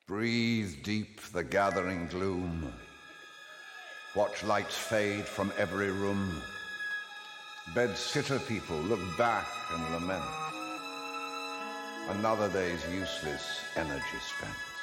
Breathe deep the gathering gloom. Watch lights fade from every room. Bed-sitter people look back and lament. Another day's useless energy spent.